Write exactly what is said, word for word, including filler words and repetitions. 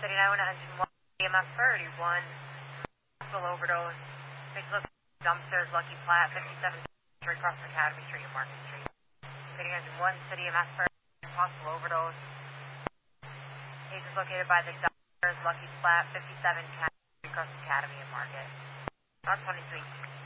thirty-nine, one oh one, E M S thirty-one, hospital overdose, Facebook dumpsters, Lucky Flat, fifty-seven, across Academy Street and Market Street. thirty-nine, one City M S thirty, hospital overdose. Case is located by the dumpsters, Lucky Flat, fifty-seven, across Academy and Market. About twenty-three.